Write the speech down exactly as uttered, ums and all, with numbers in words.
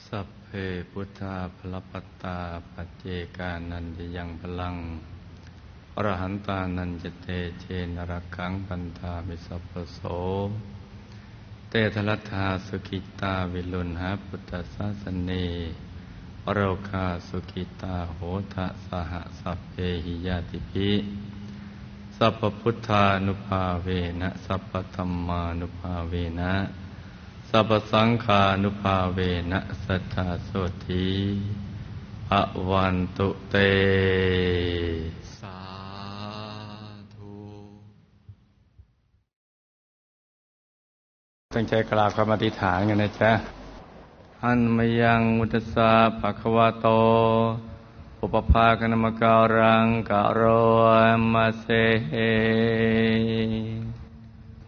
สัพเพพุทธาภลปัตตาปัจเจกานันจะยังพลังอรหันตานันจะเตเชนรักขังปันธามิสัพพโสเตทลัทธาสุขิตาวิลุณหาพุทธศาสเนอโรคาสุขิตาโหทะสหสัพเพหิยาติภิสัพพพุทธานุภาเวนะสัพพธัมมานุภาเวนะสัพพสังฆานุภาเวนะสัทธาโสธีอวันตุเตสาธุตั้งใจกราบคำอธิษฐานกันนะจ๊ะอันมยังมุตสาภะคะวะโตอุปภาคณมการังกะโรมาเซ